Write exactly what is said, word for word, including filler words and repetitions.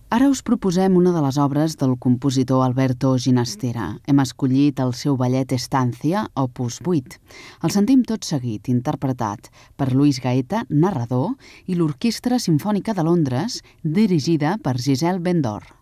Ara us proposem una de les obres del compositor Alberto Ginastera. Hem escollit el seu ballet Estancia, opus vuit. El sentim tot seguit, interpretat per Luis Gaeta, narrador, i l'Orquestra Simfònica de Londres, dirigida per Giselle Bendor.